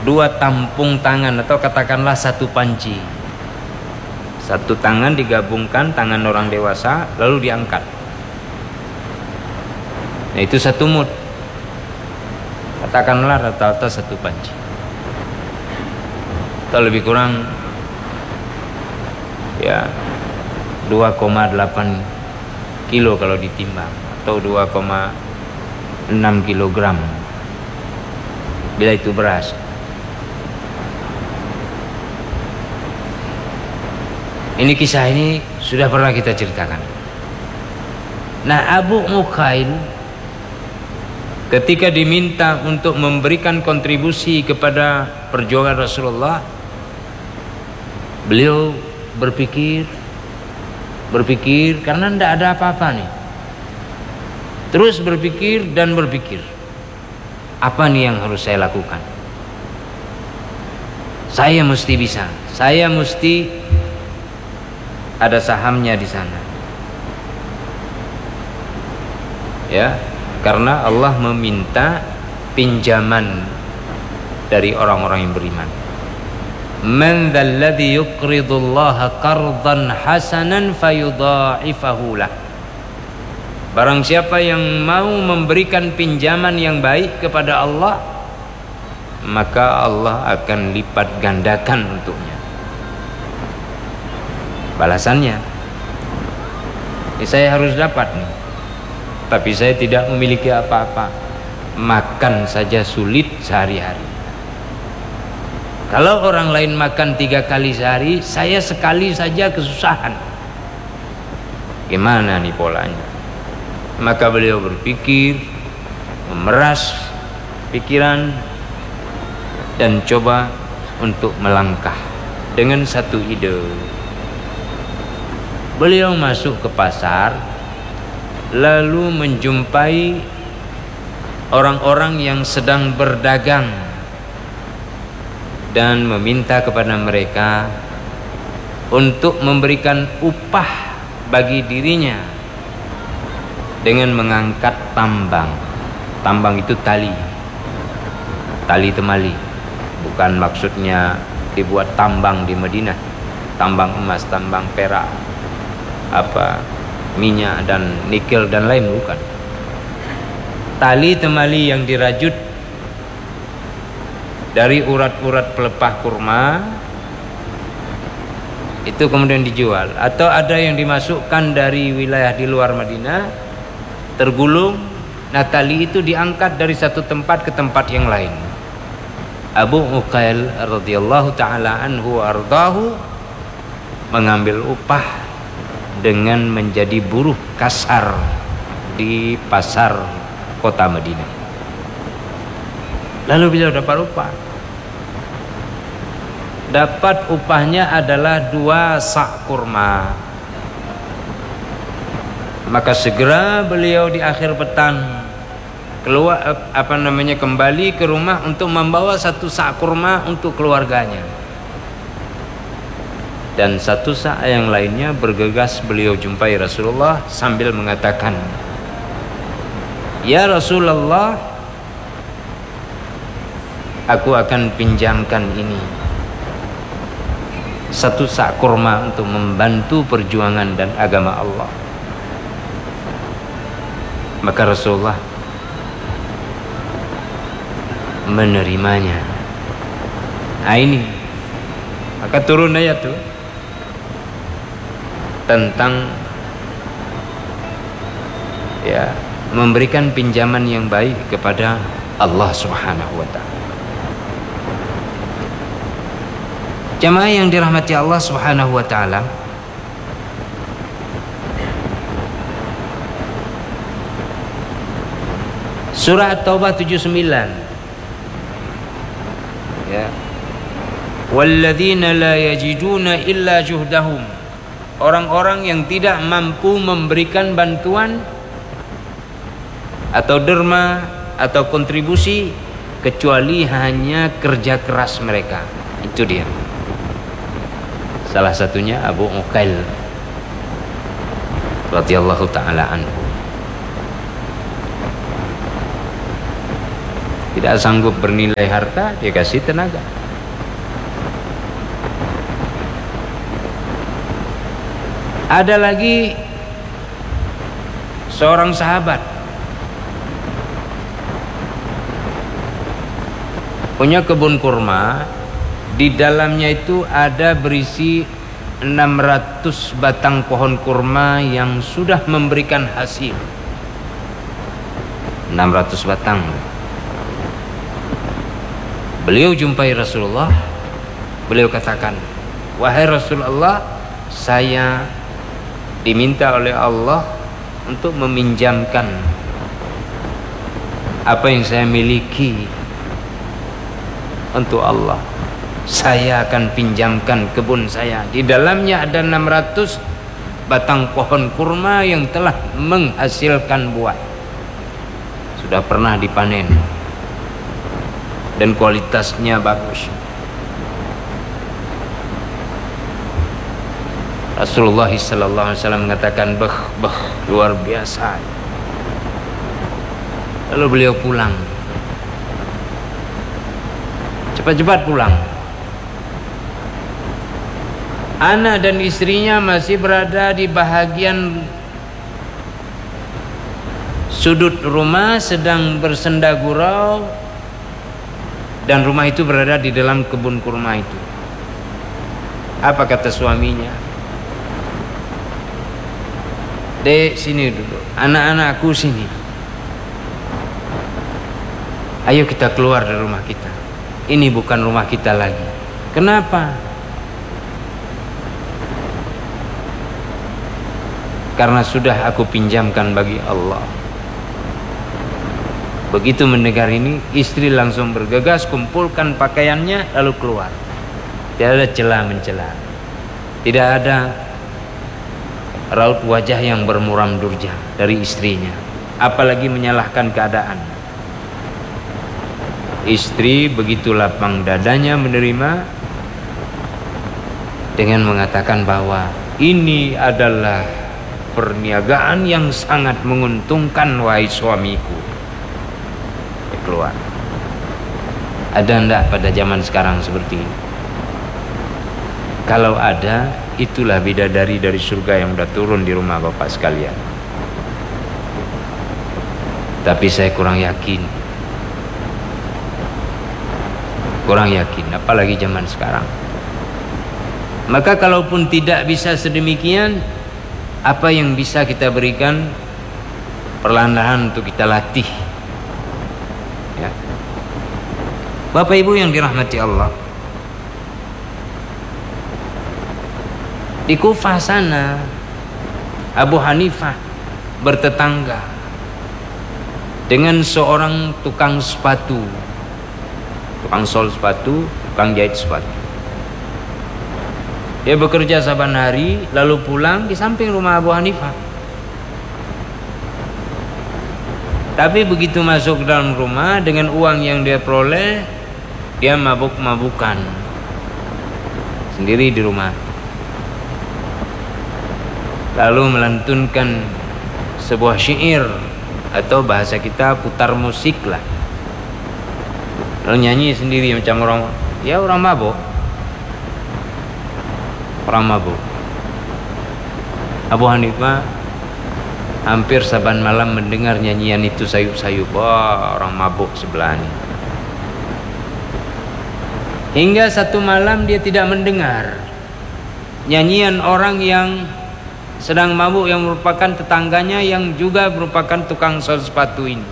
2 tampung tangan, atau katakanlah 1 panci. 1 tangan digabungkan, tangan orang dewasa, lalu diangkat. Nah, itu 1 mud. Katakanlah rata-rata 1 panci. Atau lebih kurang ya 2,8 kilo kalau ditimbang, atau 2,6 kilogram bila itu beras. Ini kisah ini sudah pernah kita ceritakan. Nah, Abu Uqail ketika diminta untuk memberikan kontribusi kepada perjuangan Rasulullah, beliau berpikir karena tidak ada apa-apa nih. Terus berpikir dan berpikir, apa nih yang harus saya lakukan? Saya mesti bisa, saya mesti ada sahamnya di sana. Ya, karena Allah meminta pinjaman dari orang-orang yang beriman. Man dzalladzi yuqridullaha qardan hasanan fayudha'ifahu lah. Barang siapa yang mau memberikan pinjaman yang baik kepada Allah, maka Allah akan lipat gandakan untuknya balasannya. Saya harus dapat nih, tapi saya tidak memiliki apa-apa, makan saja sulit sehari-hari. Kalau orang lain makan 3 kali sehari, saya sekali saja kesusahan. Gimana nih polanya? Maka beliau berpikir, memeras pikiran, dan coba untuk melangkah dengan satu ide. Beliau masuk ke pasar, lalu menjumpai orang-orang yang sedang berdagang dan meminta kepada mereka untuk memberikan upah bagi dirinya dengan mengangkat tambang. Tambang itu tali temali, bukan maksudnya dibuat tambang di Madinah, tambang emas, tambang perak, minyak dan nikel dan lain, bukan. Tali temali yang dirajut dari urat-urat pelepah kurma itu kemudian dijual, atau ada yang dimasukkan dari wilayah di luar Madinah, tergulung. Nah, tali itu diangkat dari satu tempat ke tempat yang lain. Abu Uqail radhiyallahu taala anhu ardahu mengambil upah dengan menjadi buruh kasar di pasar kota Madinah. Lalu beliau dapat upah. Dapat upahnya adalah 2 sak kurma. Maka segera beliau di akhir pekan keluar kembali ke rumah untuk membawa 1 sak kurma untuk keluarganya. Dan 1 sak yang lainnya bergegas beliau jumpai Rasulullah sambil mengatakan, "Ya Rasulullah, aku akan pinjamkan ini 1 sak kurma untuk membantu perjuangan dan agama Allah." Maka Rasulullah menerimanya. Nah, ini maka turun ayat tuh tentang memberikan pinjaman yang baik kepada Allah Subhanahu wa taala. Jamaah yang dirahmati Allah Subhanahu wa taala, surah At-Taubah 79, ya, walladzina la yajiduna illa juhdahum, orang-orang yang tidak mampu memberikan bantuan atau derma atau kontribusi kecuali hanya kerja keras mereka. Itu dia. Salah satunya Abu Uqail radhiyallahu taala anhu. Tidak sanggup bernilai harta, dia kasih tenaga. Ada lagi seorang sahabat punya kebun kurma, di dalamnya itu ada berisi 600 batang pohon kurma yang sudah memberikan hasil. 600 batang. Beliau jumpai Rasulullah, beliau katakan, "Wahai Rasulullah, saya diminta oleh Allah untuk meminjamkan apa yang saya miliki untuk Allah. Saya akan pinjamkan kebun saya. Di dalamnya ada 600 batang pohon kurma yang telah menghasilkan buah. Sudah pernah dipanen dan kualitasnya bagus." Rasulullah SAW mengatakan, luar biasa. Lalu beliau pulang, cepat-cepat pulang. Anak dan istrinya masih berada di bahagian sudut rumah, sedang bersenda gurau, dan rumah itu berada di dalam kebun kurma itu. Apa kata suaminya? "Dek, sini dulu, anak-anakku sini. Ayo kita keluar dari rumah kita. Ini bukan rumah kita lagi." Kenapa? Karena sudah aku pinjamkan bagi Allah. Begitu mendengar ini, istri langsung bergegas, kumpulkan pakaiannya, lalu keluar. Tidak ada celah-mencela, tidak ada raut wajah yang bermuram durja dari istrinya, apalagi menyalahkan keadaan. Istri begitu lapang dadanya menerima dengan mengatakan bahwa ini adalah perniagaan yang sangat menguntungkan, wahai suamiku. Dia keluar. Ada enggak pada zaman sekarang seperti ini? Kalau ada, itulah bidadari dari surga yang sudah turun di rumah Bapak sekalian. Tapi saya kurang yakin, apalagi zaman sekarang. Maka kalaupun tidak bisa sedemikian, apa yang bisa kita berikan perlahan-lahan untuk kita latih, ya. Bapak Ibu yang dirahmati Allah, di Kufah sana Abu Hanifah bertetangga dengan seorang tukang sepatu, tukang sol sepatu, tukang jahit sepatu. Dia bekerja saban hari, lalu pulang di samping rumah Abu Hanifah. Tapi begitu masuk ke dalam rumah, dengan uang yang dia peroleh, dia mabuk-mabukan sendiri di rumah, lalu melantunkan sebuah syair, atau bahasa kita putar musik lah, lalu nyanyi sendiri macam orang mabuk. Abu Hanifah hampir saban malam mendengar nyanyian itu sayup-sayup. Wah, orang mabuk sebelah ini. Hingga satu malam dia tidak mendengar nyanyian orang yang sedang mabuk, yang merupakan tetangganya, yang juga merupakan tukang sol sepatu ini.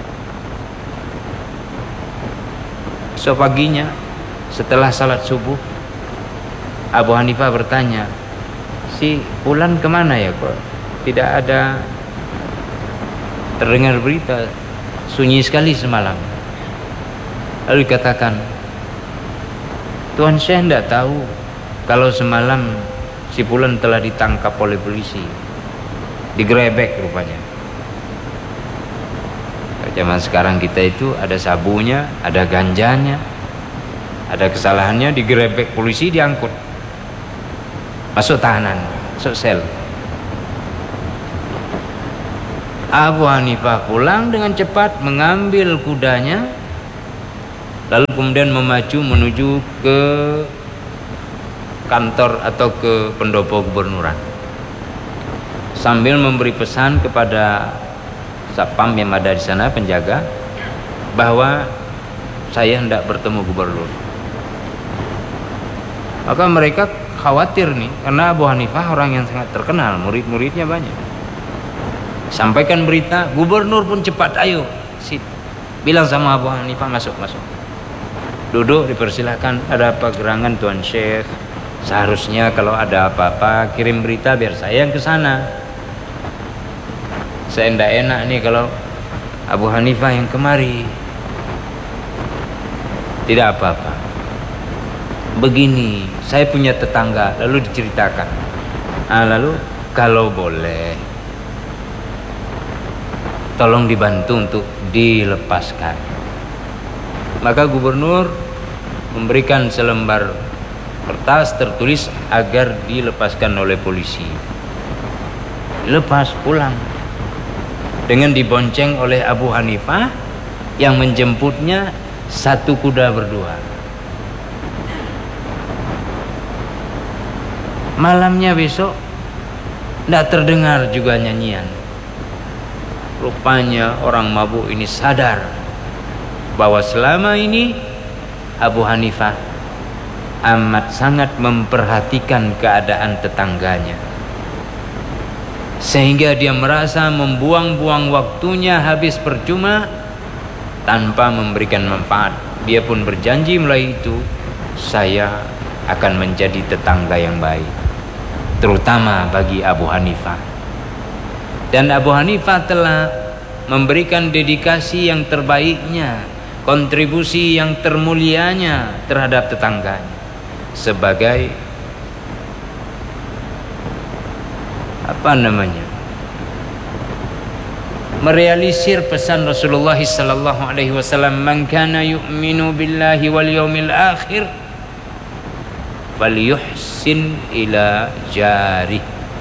So paginya setelah salat subuh, Abu Hanifah bertanya, "Si Fulan kemana ya kok? Tidak ada terdengar berita, sunyi sekali semalam." Lalu dikatakan, "Tuan Syekh tidak tahu kalau semalam si Fulan telah ditangkap oleh polisi, digrebek rupanya." Zaman sekarang kita itu ada sabunya, ada ganjanya, ada kesalahannya, digrebek polisi, diangkut, masuk tahanan, masuk sel. Abu Hanifah pulang dengan cepat, mengambil kudanya, lalu kemudian memacu menuju ke kantor atau ke pendopo gubernuran sambil memberi pesan kepada satpam yang ada di sana, penjaga, bahwa saya hendak bertemu gubernur. Maka mereka khawatir nih, karena Abu Hanifah orang yang sangat terkenal, murid-muridnya banyak. Sampaikan berita, gubernur pun cepat, ayo sit, bilang sama Abu Hanifah masuk. Duduk, dipersilahkan. Ada apa gerangan Tuan Syekh? Seharusnya kalau ada apa-apa kirim berita biar saya yang ke sana. Saya enggak enak nih kalau Abu Hanifah yang kemari. Tidak apa-apa. Begini, saya punya tetangga, lalu diceritakan. Lalu kalau boleh, tolong dibantu untuk dilepaskan. Maka gubernur memberikan selembar kertas tertulis agar dilepaskan oleh polisi. Lepas pulang dengan dibonceng oleh Abu Hanifah yang menjemputnya satu kuda berdua. Malamnya besok tidak terdengar juga nyanyian. Rupanya orang mabuk ini sadar bahwa selama ini Abu Hanifah amat sangat memperhatikan keadaan tetangganya, sehingga dia merasa membuang-buang waktunya habis percuma tanpa memberikan manfaat. Dia pun berjanji mulai itu, saya akan menjadi tetangga yang baik, terutama bagi Abu Hanifah. Dan Abu Hanifah telah memberikan dedikasi yang terbaiknya, kontribusi yang termulianya terhadap tetangganya sebagai merealisir pesan Rasulullah sallallahu alaihi wasallam, man kana yu'minu billahi wal yaumil akhir falyuhsin ila jarih.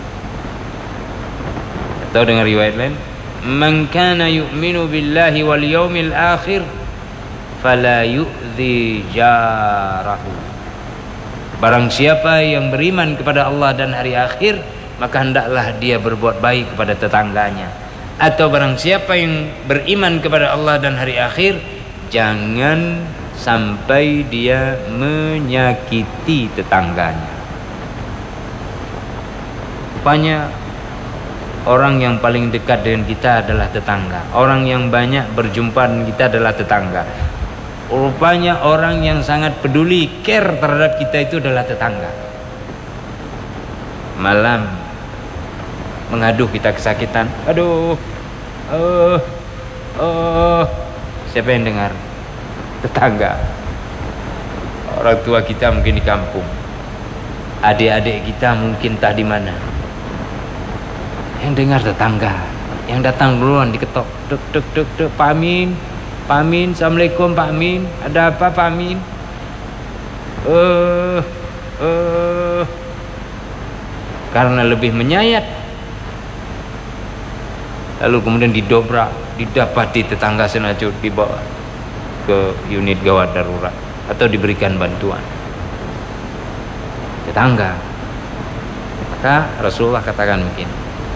Atau dengan riwayat lain, man kana yu'minu billahi wal yaumil akhir fala yu'dhi jarahu. Barang siapa yang beriman kepada Allah dan hari akhir, maka hendaklah dia berbuat baik kepada tetangganya. Atau barang siapa yang beriman kepada Allah dan hari akhir, jangan sampai dia menyakiti tetangganya. Rupanya orang yang paling dekat dengan kita adalah tetangga. Orang yang banyak berjumpa dengan kita adalah tetangga. Rupanya orang yang sangat peduli, care terhadap kita itu adalah tetangga. Malam mengadu kita kesakitan, siapa yang dengar? Tetangga. Orang tua kita mungkin di kampung, adik-adik kita mungkin entah di mana. Yang dengar tetangga, yang datang duluan diketok, duk, Pak Amin, assalamualaikum Pak Amin, ada apa Pak Amin? Karena lebih menyayat, lalu kemudian didobrak, didapati tetangga senajut, dibawa ke unit gawat darurat atau diberikan bantuan. Tetangga. Maka Rasulullah katakan mungkin.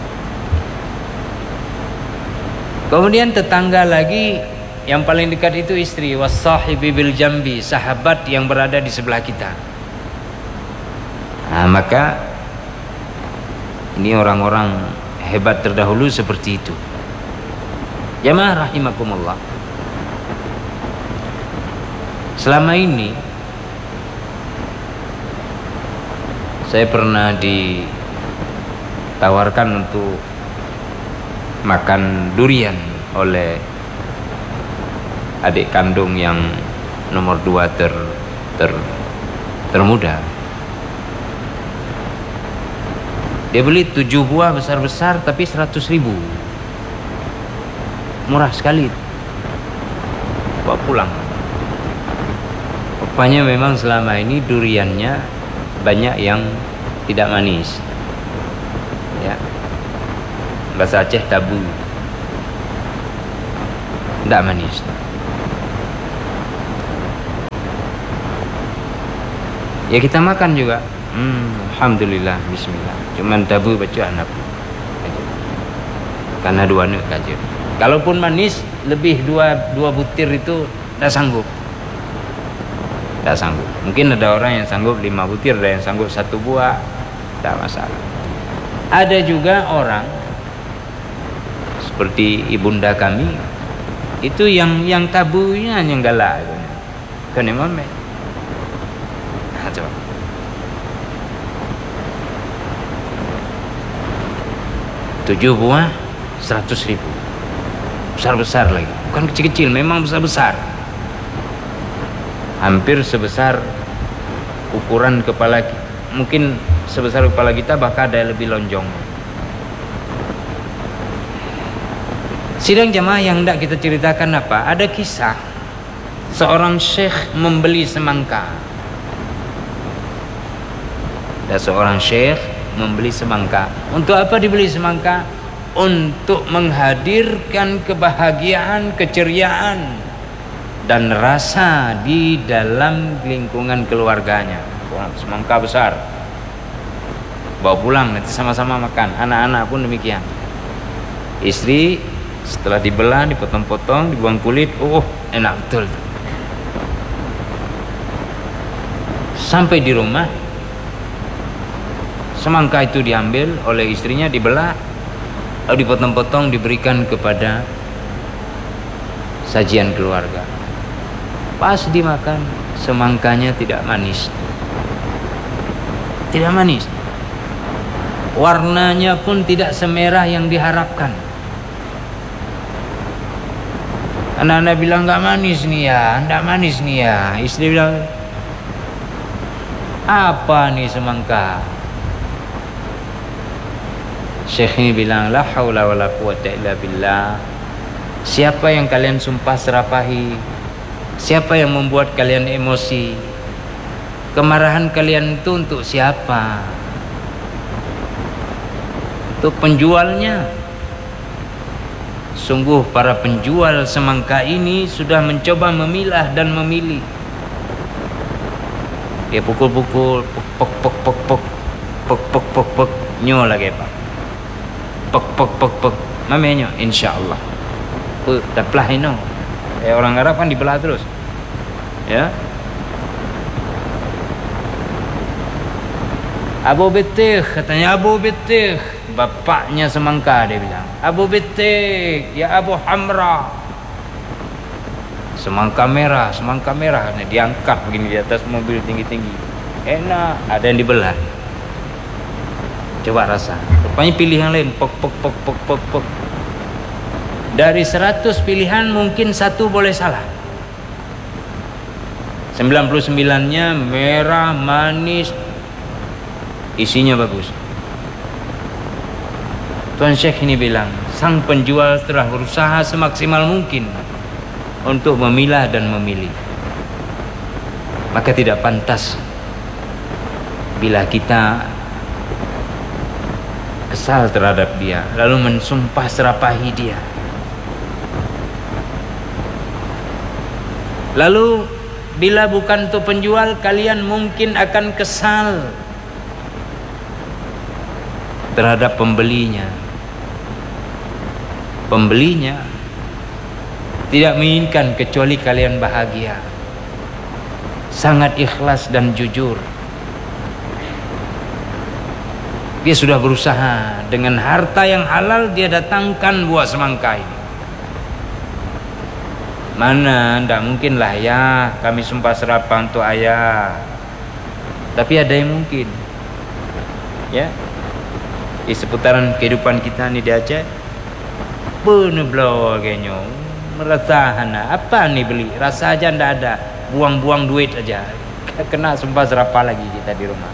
Kemudian tetangga lagi yang paling dekat itu istri, wassahibi bil jambi, sahabat yang berada di sebelah kita. Maka ini orang-orang hebat terdahulu seperti itu. Jamaah rahimakumullah. Selama ini saya pernah ditawarkan untuk makan durian oleh adik kandung yang nomor 2 termuda. Dia beli 7 buah besar-besar tapi 100.000. Murah sekali. Bawa pulang. Rupanya memang selama ini duriannya banyak yang tidak manis. Ya. Bahasa Aceh tabu. Tidak manis. Ya kita makan juga. Alhamdulillah, bismillah. Cuman tabu baca anak. Karena dua anak aja. Kalaupun manis lebih dua butir itu tidak sanggup. Tidak sanggup. Mungkin ada orang yang sanggup 5 butir, ada yang sanggup 1 buah. Tidak masalah. Ada juga orang seperti ibunda kami itu yang tabunya yang galak. Kan imam. Coba. 7 buah 100.000. Besar-besar lagi. Bukan kecil-kecil, memang besar-besar. Hampir sebesar ukuran kepala, mungkin sebesar kepala kita, bahkan ada lebih lonjong. Sidang jamaah yang hendak kita ceritakan apa? Ada kisah seorang syekh membeli semangka. Ada seorang syekh membeli semangka. Untuk apa dibeli semangka? Untuk menghadirkan kebahagiaan, keceriaan dan rasa di dalam lingkungan keluarganya. Semangka besar, bawa pulang nanti sama-sama makan. Anak-anak pun demikian. Istri setelah dibelah, dipotong-potong, dibuang kulit, enak betul. Sampai di rumah, semangka itu diambil oleh istrinya, dibelah, lalu dipotong-potong, diberikan kepada sajian keluarga. Pas dimakan, semangkanya tidak manis. Tidak manis. Warnanya pun tidak semerah yang diharapkan. Anak-anak bilang nggak manis nih ya, nggak manis nih ya. Istri bilang, apa nih semangka? Syekh ini bilang, la haula wala quwata illa billah. Siapa yang kalian sumpah serapahi? Siapa yang membuat kalian emosi? Kemarahan kalian itu untuk siapa? Untuk penjualnya. Sungguh para penjual semangka ini sudah mencoba memilah dan memilih. Dia pukul-pukul, pok pok pok pok pok pok pok pok, nyo lagi pak. Pok pok pok pok, mamanya insyaallah. Dah pelah ini. Orang Arab kan dibelah terus. Ya. Abu Bitih, katanya Abu Bitih, bapaknya semangka, dia bilang. Abu Bitih, ya Abu Hamra. Semangka merah. Nah, diangkat begini di atas mobil tinggi-tinggi. Enak, ada yang dibelah. Coba rasa. Rupanya pilih yang lain. Pok pok pok pok pok pok. Dari 100 pilihan mungkin 1 boleh salah. 99-nya merah, manis, isinya bagus. Tuan Syekh ini bilang, sang penjual telah berusaha semaksimal mungkin untuk memilah dan memilih. Maka tidak pantas bila kita kesal terhadap dia, lalu mensumpah serapahi dia. Lalu bila bukan untuk penjual, kalian mungkin akan kesal terhadap pembelinya. Pembelinya tidak menginginkan kecuali kalian bahagia. Sangat ikhlas dan jujur. Dia sudah berusaha dengan harta yang halal, dia datangkan buah semangka ini. Mana, tidak mungkin lah ya kami sumpah serapah untuk ayah. Tapi ada yang mungkin. Ya, di seputaran kehidupan kita ni di Aceh, bener blow kayaknya. Merasa apa nih beli, rasa aja ndak ada, buang-buang duit aja, kena sumpah serapah lagi kita di rumah.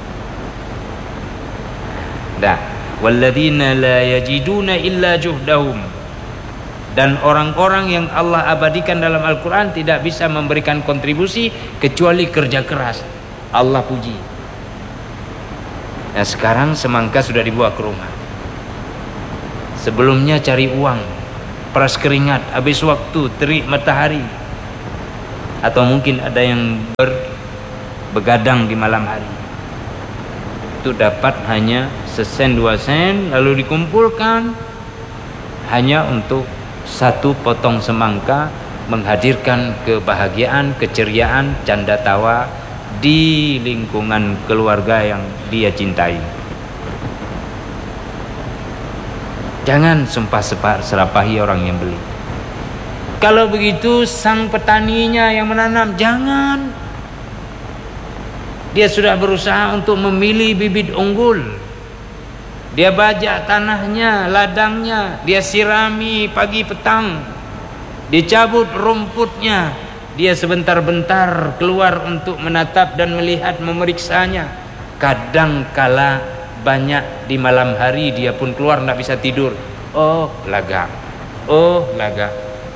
Dah, walladzina la yajiduna illa juhdahum. Dan orang-orang yang Allah abadikan dalam Al-Quran tidak bisa memberikan kontribusi kecuali kerja keras. Allah puji. Nah sekarang semangka sudah dibawa ke rumah. Sebelumnya cari uang, peras keringat, habis waktu, terik matahari. Atau mungkin ada yang begadang di malam hari. Itu dapat hanya sesen 2 sen, lalu dikumpulkan hanya untuk satu potong semangka, menghadirkan kebahagiaan, keceriaan, canda tawa di lingkungan keluarga yang dia cintai. Jangan sumpah serapahi orang yang beli. Kalau begitu sang petaninya yang menanam, jangan. Dia sudah berusaha untuk memilih bibit unggul. Dia bajak tanahnya, ladangnya, dia sirami pagi petang, dicabut rumputnya, dia sebentar-bentar keluar untuk menatap dan melihat, memeriksanya. Kadang kala banyak di malam hari dia pun keluar, tidak bisa tidur. Oh laga, oh laga.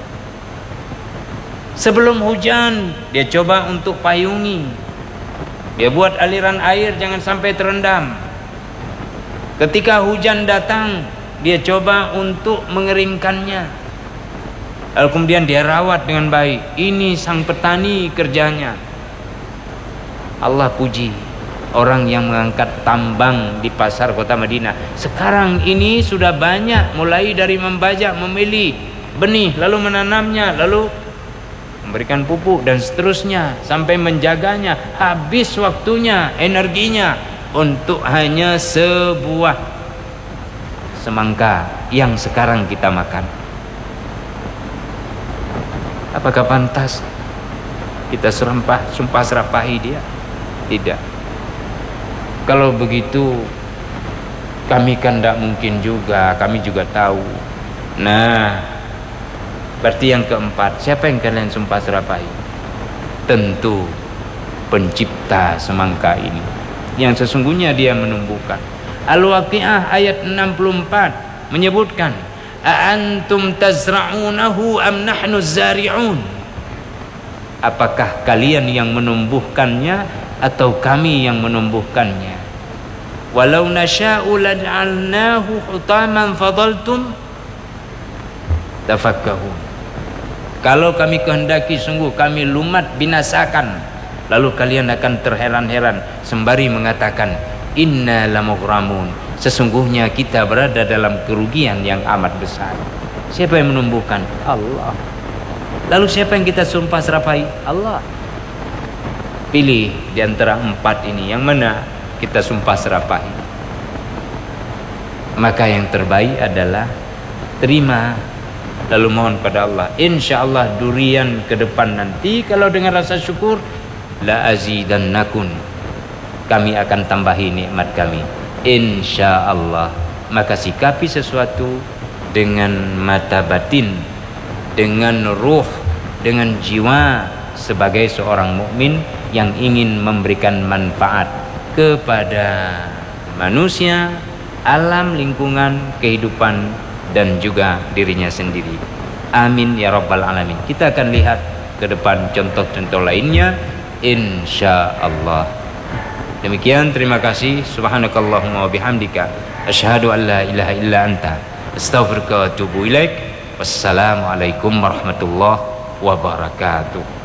Sebelum hujan dia coba untuk payungi, dia buat aliran air jangan sampai terendam. Ketika hujan datang, dia coba untuk mengeringkannya. Lalu kemudian dia rawat dengan baik. Ini sang petani kerjanya. Allah puji orang yang mengangkat tambang di pasar kota Madinah. Sekarang ini sudah banyak, mulai dari membajak, memilih benih, lalu menanamnya, lalu memberikan pupuk dan seterusnya, sampai menjaganya. Habis waktunya, energinya untuk hanya sebuah semangka yang sekarang kita makan. Apakah pantas kita sumpah serapahi dia? Tidak. Kalau begitu kami kan tidak mungkin juga, kami juga tahu. Nah, berarti yang keempat, siapa yang kalian sumpah serapahi? Tentu pencipta semangka ini, yang sesungguhnya dia menumbuhkan. Al-Waqiah ayat 64 menyebutkan, "A'antum tazra'unahu am nahnu zari'un?" Apakah kalian yang menumbuhkannya atau kami yang menumbuhkannya? "Walau nasha'u laj'alnahu hutaman fadaltum tafakkahun." Kalau kami kehendaki, sungguh kami lumat binasakan, lalu kalian akan terheran-heran sembari mengatakan, "Inna lamughramun." Sesungguhnya kita berada dalam kerugian yang amat besar. Siapa yang menumbuhkan? Allah. Lalu siapa yang kita sumpah serapahi? Allah. Pilih di antara 4 ini, yang mana kita sumpah serapahi. Maka yang terbaik adalah terima, lalu mohon pada Allah. Insya Allah durian ke depan nanti kalau dengan rasa syukur, la azidannakum, kami akan tambahi nikmat kami, insya Allah. Maka sikapi sesuatu dengan mata batin, dengan ruh, dengan jiwa sebagai seorang mukmin yang ingin memberikan manfaat kepada manusia, alam, lingkungan, kehidupan, dan juga dirinya sendiri. Amin ya rabbal alamin. Kita akan lihat ke depan contoh-contoh lainnya, insya Allah. Demikian, terima kasih. Subhanakallahumma wa bihamdika asyhadu an la ilaha illa anta astaghfiruka wa atubu ilaik. Wassalamualaikum warahmatullahi wabarakatuh.